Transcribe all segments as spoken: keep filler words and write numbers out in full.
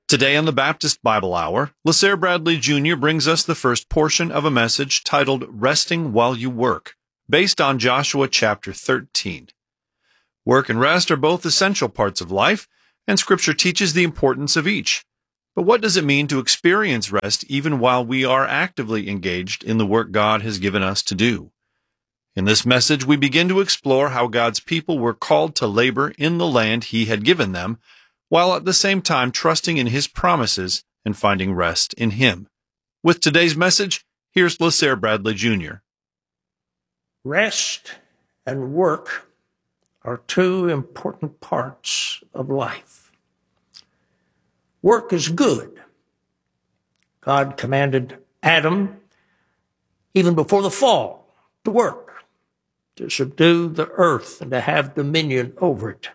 Today on the Baptist Bible Hour, LaSare Bradley Junior brings us the first portion of a message titled Resting While You Work, based on Joshua chapter thirteen. Work and rest are both essential parts of life, and Scripture teaches the importance of each. But what does it mean to experience rest even while we are actively engaged in the work God has given us to do? In this message, we begin to explore how God's people were called to labor in the land He had given them, while at the same time trusting in His promises and finding rest in Him. With today's message, here's LaSare Bradley Junior Rest and work are two important parts of life. Work is good. God commanded Adam, even before the fall, to work, to subdue the earth and to have dominion over it.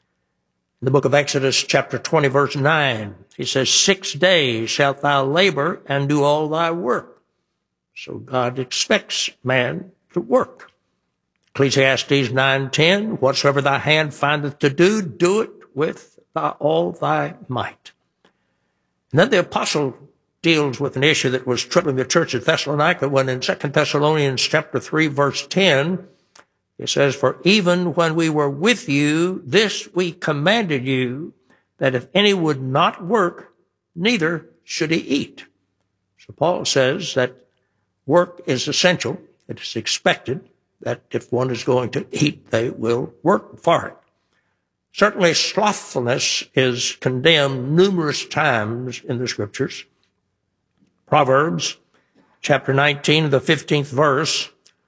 In the book of Exodus, chapter twenty, verse nine, he says, Six days shalt thou labor and do all thy work. So God expects man to work. Ecclesiastes nine ten, whatsoever thy hand findeth to do, do it with thy, all thy might. And then the apostle deals with an issue that was troubling the church at Thessalonica when in Second Thessalonians chapter three, verse ten, it says, For even when we were with you, this we commanded you, that if any would not work, neither should he eat. So Paul says that work is essential. It is expected that if one is going to eat, they will work for it. Certainly slothfulness is condemned numerous times in the Scriptures. Proverbs chapter nineteen, the fifteenth verse,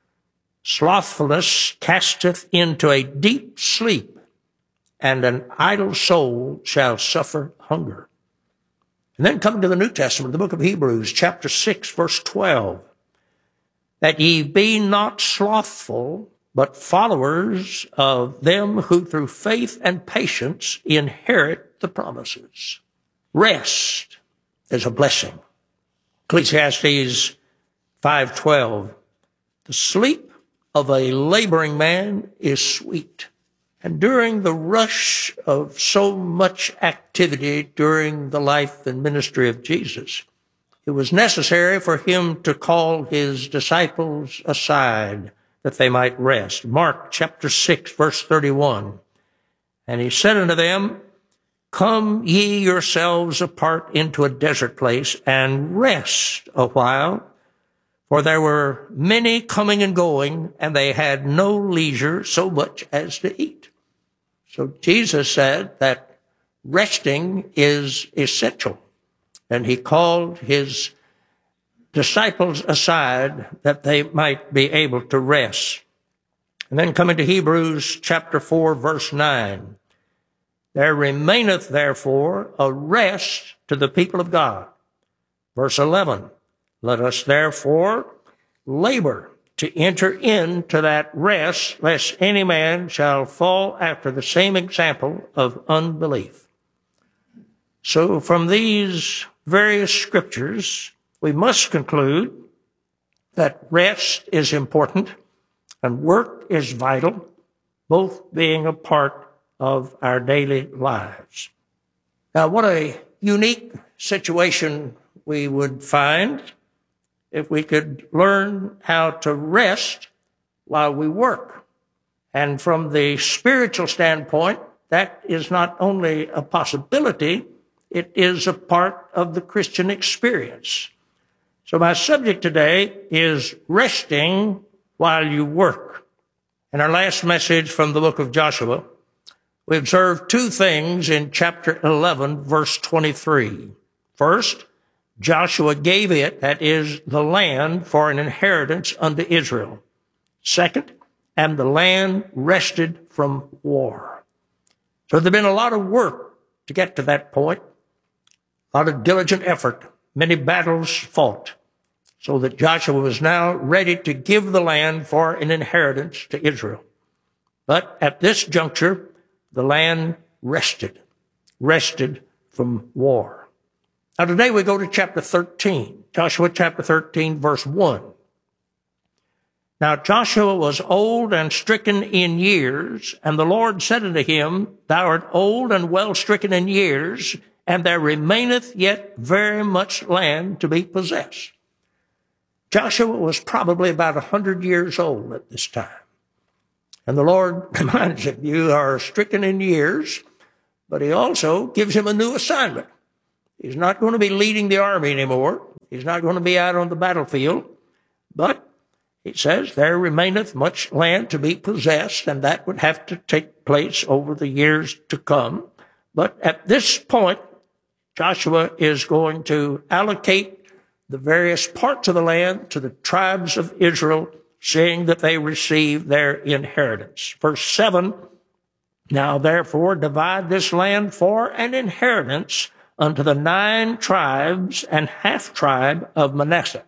Slothfulness casteth into a deep sleep, and an idle soul shall suffer hunger. And then coming to the New Testament, the book of Hebrews, chapter six, verse twelve, that ye be not slothful, but followers of them who through faith and patience inherit the promises. Rest is a blessing. Ecclesiastes five twelve, the sleep of a laboring man is sweet. And during the rush of so much activity during the life and ministry of Jesus, it was necessary for him to call his disciples aside that they might rest. Mark chapter six, verse thirty-one. And he said unto them, Come ye yourselves apart into a desert place and rest a while. For there were many coming and going, and they had no leisure so much as to eat. So Jesus said that resting is essential. And he called his disciples aside that they might be able to rest. And then coming to Hebrews chapter four, verse nine. There remaineth therefore a rest to the people of God. Verse eleven. Let us therefore labor to enter into that rest, lest any man shall fall after the same example of unbelief. So from these various scriptures, we must conclude that rest is important and work is vital, both being a part of our daily lives. Now, what a unique situation we would find if we could learn how to rest while we work. And from the spiritual standpoint, that is not only a possibility, it is a part of the Christian experience. So my subject today is resting while you work. In our last message from the book of Joshua, we observed two things in chapter eleven, verse twenty-three. First, Joshua gave it, that is, the land, for an inheritance unto Israel. Second, and the land rested from war. So there'd been a lot of work to get to that point, a lot of diligent effort, many battles fought, so that Joshua was now ready to give the land for an inheritance to Israel. But at this juncture, the land rested, rested from war. Now today we go to chapter thirteen, Joshua chapter thirteen, verse one. Now Joshua was old and stricken in years, and the Lord said unto him, Thou art old and well stricken in years, and there remaineth yet very much land to be possessed. Joshua was probably about a hundred years old at this time. And the Lord reminds him, you are stricken in years, but he also gives him a new assignment. He's not going to be leading the army anymore. He's not going to be out on the battlefield. But he says, there remaineth much land to be possessed, and that would have to take place over the years to come. But at this point, Joshua is going to allocate the various parts of the land to the tribes of Israel, seeing that they receive their inheritance. Verse seven, now therefore divide this land for an inheritance unto the nine tribes and half tribe of Manasseh.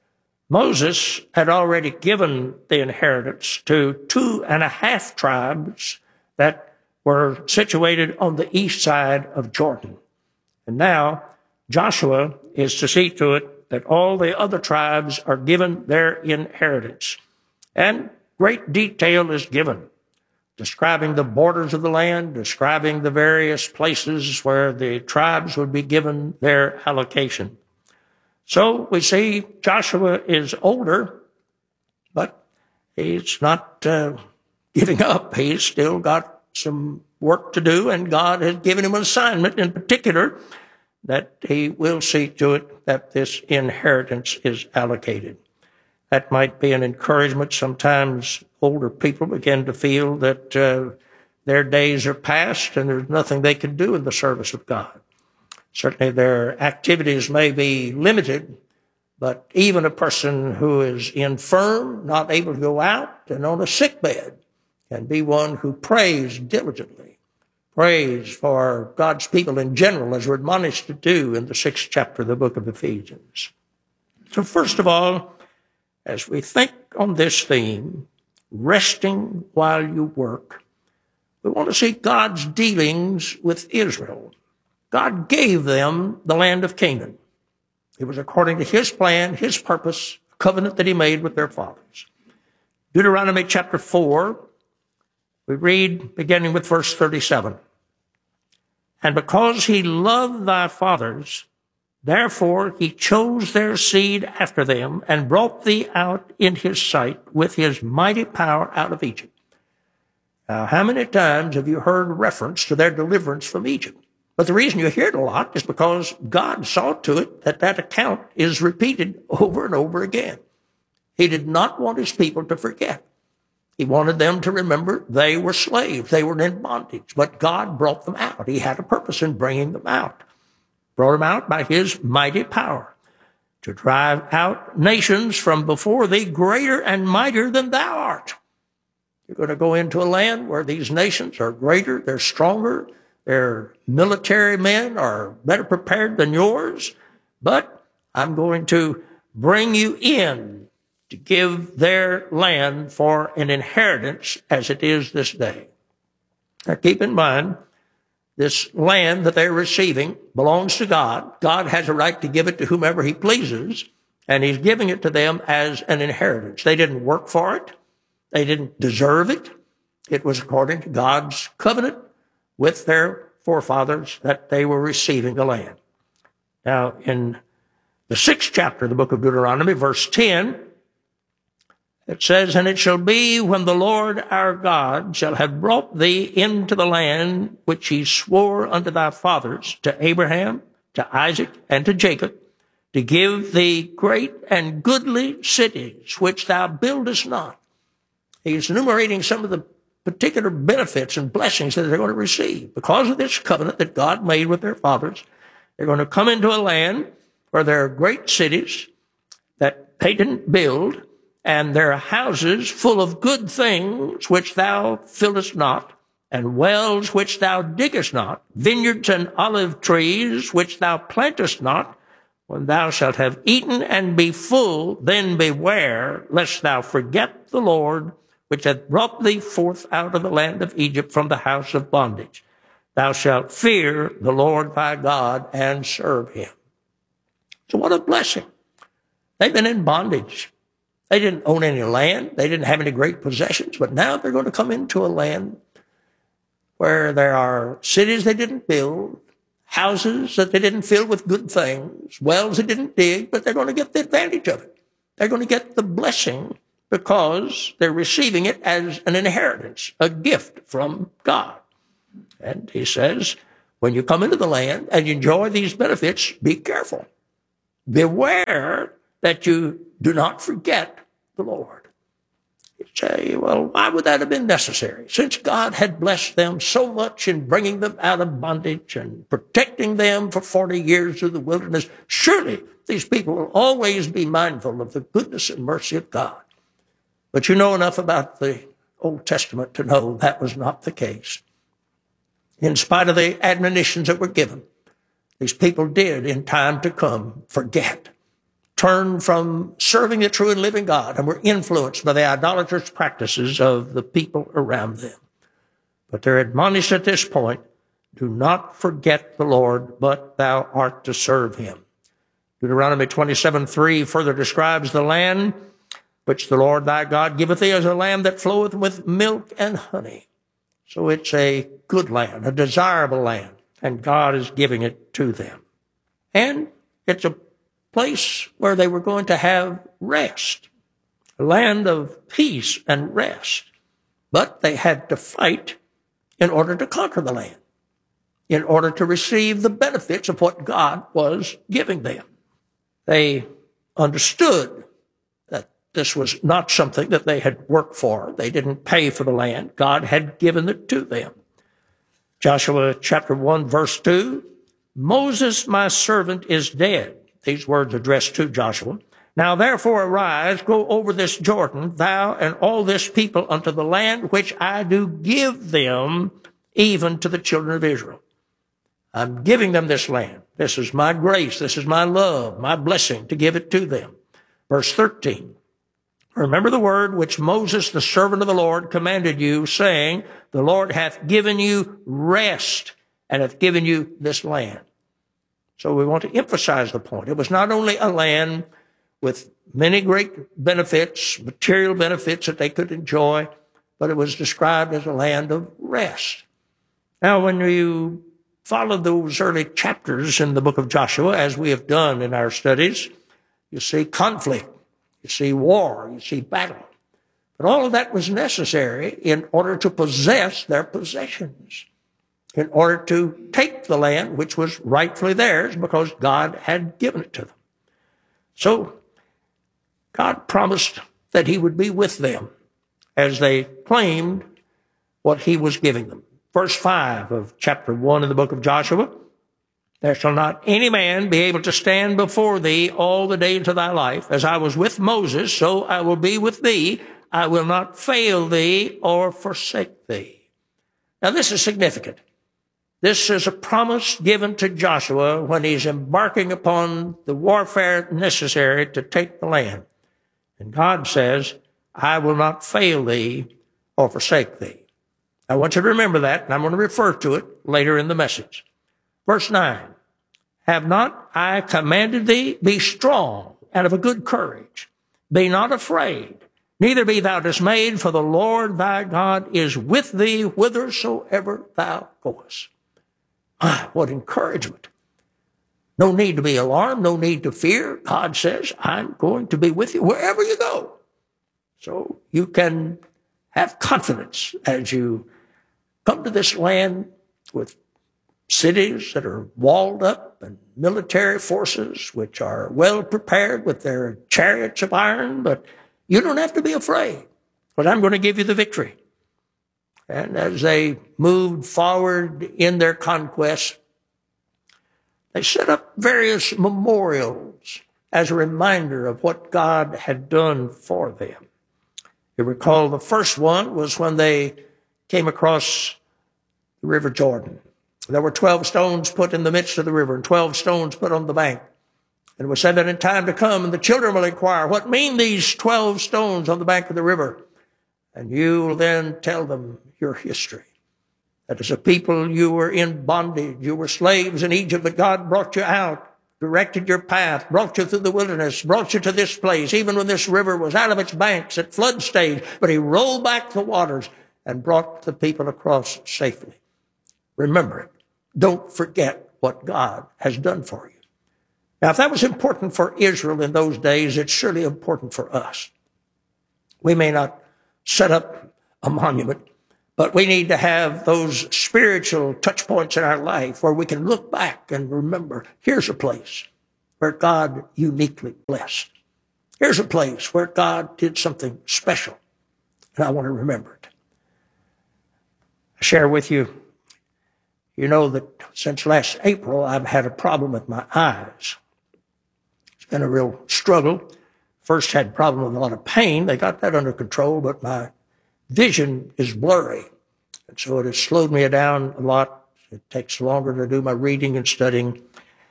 Moses had already given the inheritance to two and a half tribes that were situated on the east side of Jordan. And now Joshua is to see to it that all the other tribes are given their inheritance. And great detail is given, describing the borders of the land, describing the various places where the tribes would be given their allocation. So we see Joshua is older, but he's not uh, giving up. He's still got some work to do, and God has given him an assignment in particular that he will see to it that this inheritance is allocated. That might be an encouragement. Sometimes older people begin to feel that uh, their days are past and there's nothing they can do in the service of God. Certainly their activities may be limited, but even a person who is infirm, not able to go out, and on a sick bed can be one who prays diligently, prays for God's people in general, as we're admonished to do in the sixth chapter of the book of Ephesians. So first of all, as we think on this theme, resting while you work, we want to see God's dealings with Israel. God gave them the land of Canaan. It was according to his plan, his purpose, a covenant that he made with their fathers. Deuteronomy chapter four, we read beginning with verse thirty-seven. And because he loved thy fathers, therefore he chose their seed after them and brought thee out in his sight with his mighty power out of Egypt. Now, how many times have you heard reference to their deliverance from Egypt? But the reason you hear it a lot is because God saw to it that that account is repeated over and over again. He did not want his people to forget. He wanted them to remember they were slaves. They were in bondage, but God brought them out. He had a purpose in bringing them out. Brought them out by his mighty power to drive out nations from before thee greater and mightier than thou art. You're going to go into a land where these nations are greater, they're stronger, their military men are better prepared than yours, but I'm going to bring you in to give their land for an inheritance as it is this day. Now keep in mind, this land that they're receiving belongs to God. God has a right to give it to whomever he pleases, and he's giving it to them as an inheritance. They didn't work for it. They didn't deserve it. It was according to God's covenant with their forefathers that they were receiving the land. Now, in the sixth chapter of the book of Deuteronomy, verse ten, it says, And it shall be when the Lord our God shall have brought thee into the land which he swore unto thy fathers, to Abraham, to Isaac, and to Jacob, to give thee great and goodly cities which thou buildest not. He's enumerating some of the particular benefits and blessings that they're going to receive. Because of this covenant that God made with their fathers, they're going to come into a land where there are great cities that they didn't build, and there are houses full of good things which thou fillest not, and wells which thou diggest not, vineyards and olive trees which thou plantest not. When thou shalt have eaten and be full, then beware lest thou forget the Lord, which hath brought thee forth out of the land of Egypt from the house of bondage. Thou shalt fear the Lord thy God and serve him. So what a blessing. They've been in bondage. They didn't own any land. They didn't have any great possessions, but now they're going to come into a land where there are cities they didn't build, houses that they didn't fill with good things, wells they didn't dig, but they're going to get the advantage of it. They're going to get the blessing because they're receiving it as an inheritance, a gift from God. And he says, when you come into the land and you enjoy these benefits, be careful. Beware that you do not forget the Lord. You say, well, why would that have been necessary? Since God had blessed them so much in bringing them out of bondage and protecting them for forty years through the wilderness, surely these people will always be mindful of the goodness and mercy of God. But you know enough about the Old Testament to know that was not the case. In spite of the admonitions that were given, these people did, in time to come, forget, turn from serving the true and living God, and were influenced by the idolatrous practices of the people around them. But they're admonished at this point, do not forget the Lord, but thou art to serve him. Deuteronomy twenty-seven three further describes the land which the Lord thy God giveth thee as a land that floweth with milk and honey. So it's a good land, a desirable land, and God is giving it to them. And it's a place where they were going to have rest, a land of peace and rest. But they had to fight in order to conquer the land, in order to receive the benefits of what God was giving them. They understood that this was not something that they had worked for. They didn't pay for the land. God had given it to them. Joshua chapter one, verse two, Moses, my servant, is dead. These words addressed to Joshua. Now therefore arise, go over this Jordan, thou and all this people unto the land which I do give them, even to the children of Israel. I'm giving them this land. This is my grace. This is my love, my blessing to give it to them. Verse thirteen. Remember the word which Moses, the servant of the Lord, commanded you, saying, the Lord hath given you rest and hath given you this land. So we want to emphasize the point. It was not only a land with many great benefits, material benefits that they could enjoy, but it was described as a land of rest. Now, when you follow those early chapters in the book of Joshua, as we have done in our studies, you see conflict, you see war, you see battle. But all of that was necessary in order to possess their possessions, in order to take the land which was rightfully theirs because God had given it to them. So God promised that he would be with them as they claimed what he was giving them. Verse five of chapter one of the book of Joshua, there shall not any man be able to stand before thee all the days of thy life. As I was with Moses, so I will be with thee. I will not fail thee or forsake thee. Now this is significant. This is a promise given to Joshua when he's embarking upon the warfare necessary to take the land. And God says, I will not fail thee or forsake thee. I want you to remember that, and I'm going to refer to it later in the message. Verse nine, have not I commanded thee, be strong and of a good courage. Be not afraid, neither be thou dismayed, for the Lord thy God is with thee whithersoever thou goest. Ah, what encouragement. No need to be alarmed, no need to fear. God says, I'm going to be with you wherever you go. So you can have confidence as you come to this land with cities that are walled up and military forces which are well prepared with their chariots of iron, but you don't have to be afraid, but I'm going to give you the victory. And as they moved forward in their conquest, they set up various memorials as a reminder of what God had done for them. You recall the first one was when they came across the River Jordan. There were twelve stones put in the midst of the river and twelve stones put on the bank. And it was said that in time to come, and the children will inquire, what mean these twelve stones on the bank of the river? And you will then tell them your history. That as a people you were in bondage, you were slaves in Egypt, but God brought you out, directed your path, brought you through the wilderness, brought you to this place, even when this river was out of its banks at flood stage, but he rolled back the waters and brought the people across safely. Remember it. Don't forget what God has done for you. Now, if that was important for Israel in those days, it's surely important for us. We may not set up a monument, but we need to have those spiritual touch points in our life where we can look back and remember, here's a place where God uniquely blessed. Here's a place where God did something special, and I want to remember it. I share with you, you know that since last April, I've had a problem with my eyes. It's been a real struggle. First had a problem with a lot of pain. They got that under control, but my vision is blurry. And so it has slowed me down a lot. It takes longer to do my reading and studying.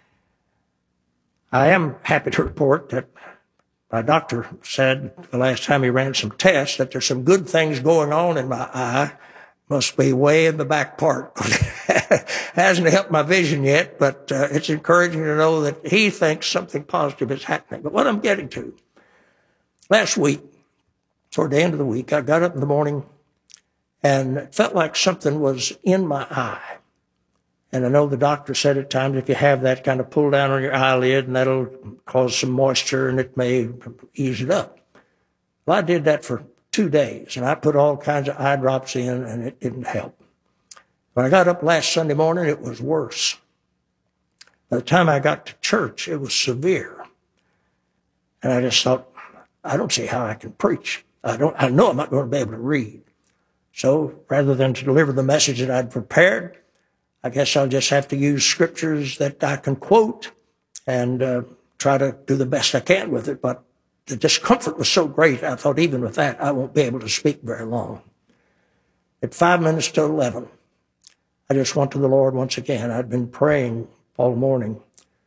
I am happy to report that my doctor said the last time he ran some tests that there's some good things going on in my eye. Must be way in the back part. Hasn't helped my vision yet, but uh, it's encouraging to know that he thinks something positive is happening. But what I'm getting to, last week, toward the end of the week, I got up in the morning and it felt like something was in my eye. And I know the doctor said at times if you have that, kind of pull down on your eyelid and that'll cause some moisture and it may ease it up. Well, I did that for two days and I put all kinds of eye drops in and it didn't help. When I got up last Sunday morning, it was worse. By the time I got to church, it was severe. And I just thought, I don't see how I can preach. I don't, I know I'm not going to be able to read. So rather than to deliver the message that I'd prepared, I guess I'll just have to use scriptures that I can quote and uh, try to do the best I can with it. But the discomfort was so great, I thought even with that, I won't be able to speak very long. At five minutes to eleven, I just went to the Lord once again. I'd been praying all morning.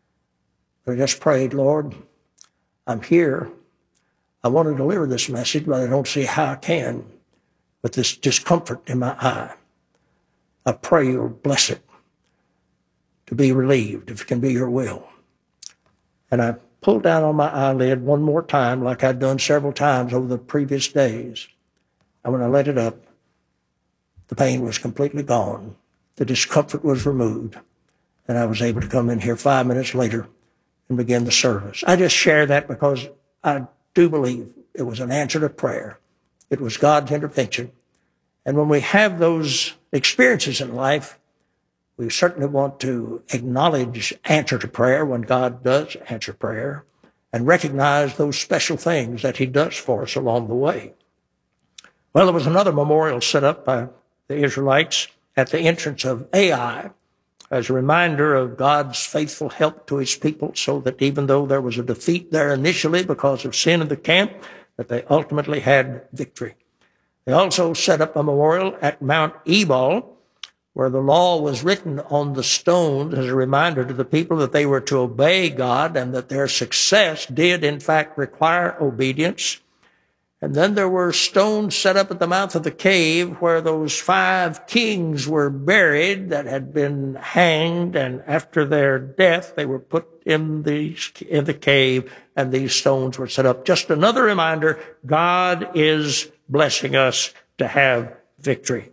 I just prayed, Lord, I'm here. I want to deliver this message, but I don't see how I can with this discomfort in my eye. I pray you'll bless it to be relieved, if it can be your will. And I pulled down on my eyelid one more time, like I'd done several times over the previous days. And when I let it up, the pain was completely gone. The discomfort was removed. And I was able to come in here five minutes later and begin the service. I just share that because I do believe it was an answer to prayer. It was God's intervention. And when we have those experiences in life, we certainly want to acknowledge answer to prayer when God does answer prayer and recognize those special things that he does for us along the way. Well, there was another memorial set up by the Israelites at the entrance of Ai as a reminder of God's faithful help to his people, so that even though there was a defeat there initially because of sin in the camp, that they ultimately had victory. They also set up a memorial at Mount Ebal, where the law was written on the stones as a reminder to the people that they were to obey God and that their success did, in fact, require obedience. And then there were stones set up at the mouth of the cave where those five kings were buried that had been hanged, and after their death, they were put in the, in the cave, and these stones were set up. Just another reminder, God is blessing us to have victory.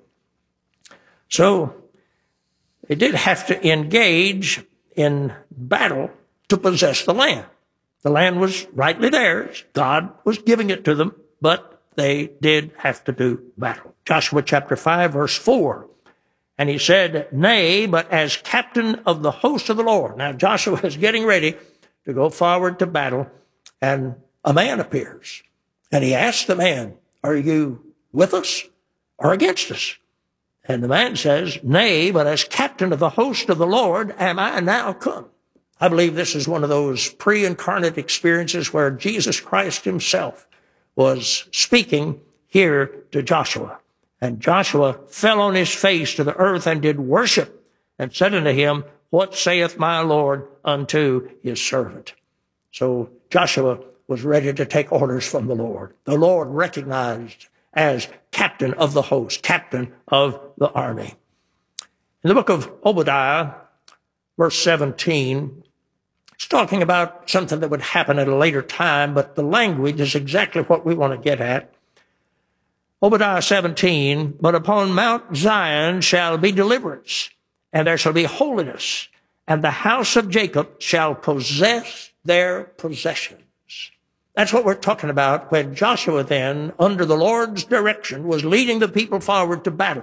So they did have to engage in battle to possess the land. The land was rightly theirs. God was giving it to them, but they did have to do battle. Joshua chapter five, verse four. And he said, nay, but as captain of the host of the Lord. Now Joshua is getting ready to go forward to battle, and a man appears. And he asks the man, are you with us or against us? And the man says, nay, but as captain of the host of the Lord am I now come. I believe this is one of those pre-incarnate experiences where Jesus Christ himself was speaking here to Joshua. And Joshua fell on his face to the earth and did worship, and said unto him, what saith my Lord unto his servant? So Joshua was ready to take orders from the Lord. The Lord recognized as captain of the host, captain of the army. In the book of Obadiah, verse seventeen, it's talking about something that would happen at a later time, but the language is exactly what we want to get at. Obadiah seventeen, but upon Mount Zion shall be deliverance, and there shall be holiness, and the house of Jacob shall possess their possessions. That's what we're talking about when Joshua then, under the Lord's direction, was leading the people forward to battle.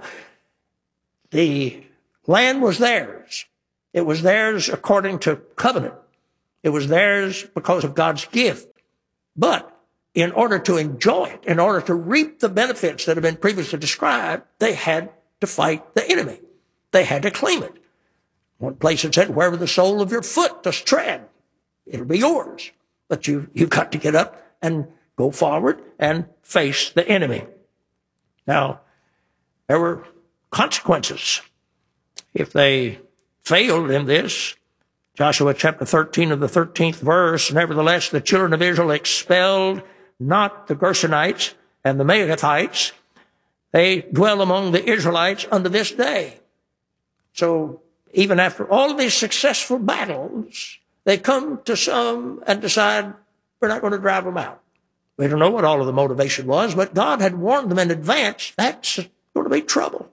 The land was theirs. It was theirs according to covenant. It was theirs because of God's gift. But in order to enjoy it, in order to reap the benefits that have been previously described, they had to fight the enemy. They had to claim it. One place it said, wherever the sole of your foot does tread, it'll be yours. But you, you've got to get up and go forward and face the enemy. Now, there were consequences if they failed in this. Joshua chapter thirteen of the thirteenth verse, nevertheless, the children of Israel expelled not the Gershonites and the Maacathites. They dwell among the Israelites unto this day. So even after all of these successful battles, they come to some and decide, we're not going to drive them out. We don't know what all of the motivation was, but God had warned them in advance, that's going to be trouble.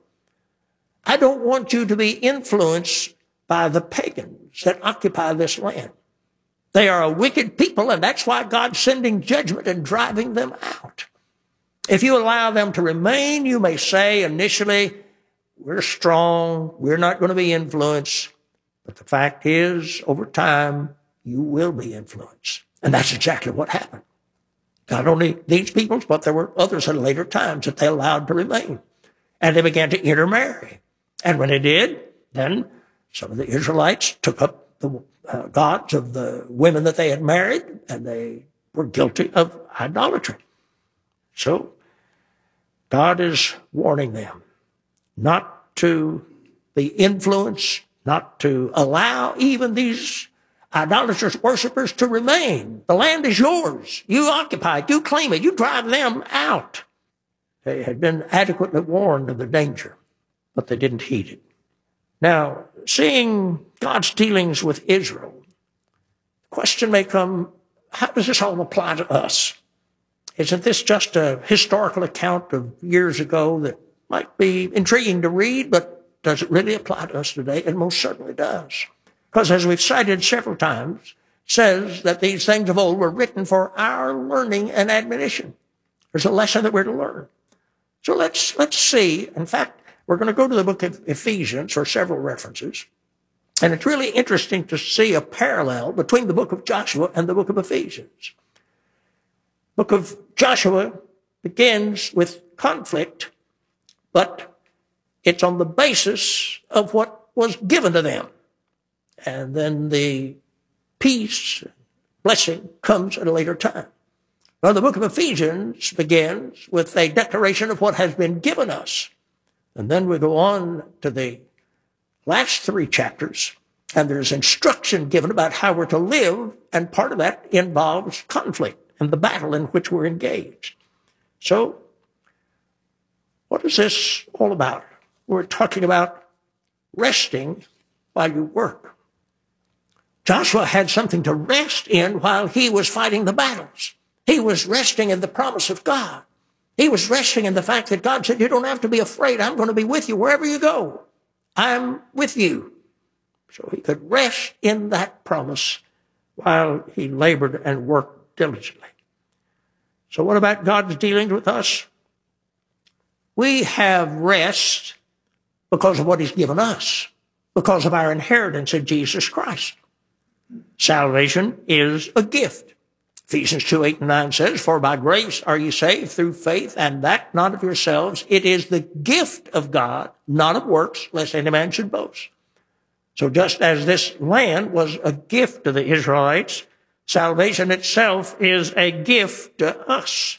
I don't want you to be influenced by the pagans that occupy this land. They are a wicked people, and that's why God's sending judgment and driving them out. If you allow them to remain, you may say initially, we're strong, we're not going to be influenced. But the fact is, over time, you will be influenced. And that's exactly what happened. Not only these peoples, but there were others at later times that they allowed to remain. And they began to intermarry. And when they did, then some of the Israelites took up the uh, gods of the women that they had married, and they were guilty of idolatry. So God is warning them not to be influenced, not to allow even these idolatrous worshipers to remain. The land is yours. You occupy it. You claim it. You drive them out. They had been adequately warned of the danger, but they didn't heed it. Now, seeing God's dealings with Israel, the question may come, how does this all apply to us? Isn't this just a historical account of years ago that might be intriguing to read, but does it really apply to us today? It most certainly does. Because as we've cited several times, it says that these things of old were written for our learning and admonition. There's a lesson that we're to learn. So let's, let's see. In fact, we're going to go to the book of Ephesians for several references. And it's really interesting to see a parallel between the book of Joshua and the book of Ephesians. The book of Joshua begins with conflict, but it's on the basis of what was given to them. And then the peace, blessing comes at a later time. Now, the book of Ephesians begins with a declaration of what has been given us. And then we go on to the last three chapters, and there's instruction given about how we're to live, and part of that involves conflict and the battle in which we're engaged. So, what is this all about? We're talking about resting while you work. Joshua had something to rest in while he was fighting the battles. He was resting in the promise of God. He was resting in the fact that God said, you don't have to be afraid. I'm going to be with you wherever you go. I'm with you. So he could rest in that promise while he labored and worked diligently. So what about God's dealings with us? We have rest because of what he's given us, because of our inheritance in Jesus Christ. Salvation is a gift. Ephesians two, eight, and nine says, for by grace are you saved through faith, and that not of yourselves. It is the gift of God, not of works, lest any man should boast. So just as this land was a gift to the Israelites, salvation itself is a gift to us.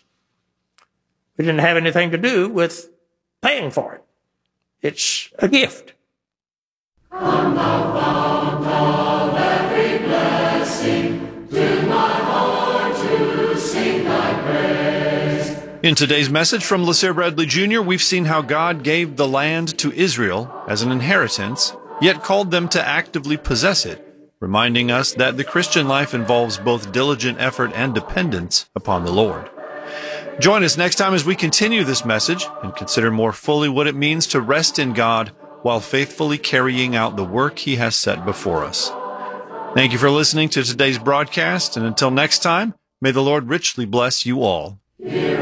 We didn't have anything to do with paying for it. It's a gift. Come thou fount of every blessing, till my heart to sing thy praise. In today's message from LeSere Bradley Junior, we've seen how God gave the land to Israel as an inheritance, yet called them to actively possess it, reminding us that the Christian life involves both diligent effort and dependence upon the Lord. Join us next time as we continue this message and consider more fully what it means to rest in God while faithfully carrying out the work He has set before us. Thank you for listening to today's broadcast, and until next time, may the Lord richly bless you all.